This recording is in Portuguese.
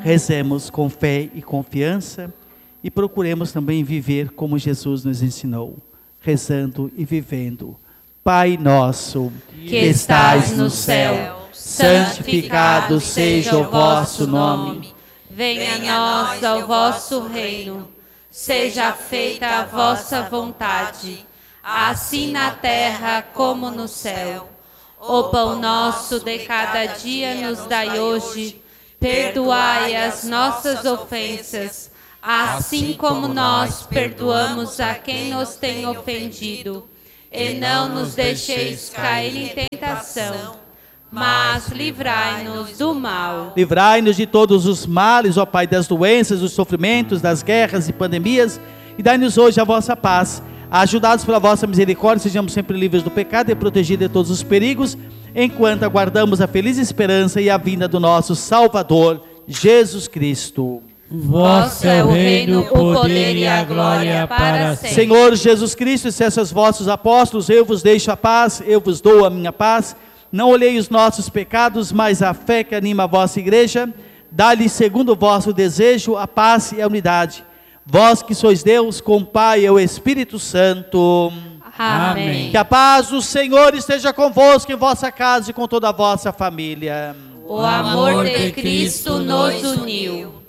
Rezemos com fé e confiança e procuremos também viver como Jesus nos ensinou, rezando e vivendo. Pai nosso, que estais no céu, santificado seja o vosso nome. Venha a nós o vosso reino. Seja feita a vossa vontade, assim na terra como no céu. O pão nosso de cada dia nos dai hoje. Perdoai as nossas ofensas, assim como nós perdoamos a quem nos tem ofendido. E não nos deixeis cair em tentação, mas livrai-nos do mal. Livrai-nos de todos os males, ó Pai, das doenças, dos sofrimentos, das guerras e pandemias, e dai-nos hoje a vossa paz. Ajudados pela vossa misericórdia, sejamos sempre livres do pecado e protegidos de todos os perigos, enquanto aguardamos a feliz esperança e a vinda do nosso Salvador, Jesus Cristo. Vosso é o reino, o poder e a glória para sempre. Senhor Jesus Cristo, disseste aos vossos apóstolos: eu vos deixo a paz, eu vos dou a minha paz. Não olhei os nossos pecados, mas a fé que anima a vossa igreja. Dá-lhe, segundo o vosso desejo, a paz e a unidade. Vós que sois Deus, com o Pai e o Espírito Santo. Amém. Que a paz do Senhor esteja convosco em vossa casa e com toda a vossa família. O amor de Cristo nos uniu.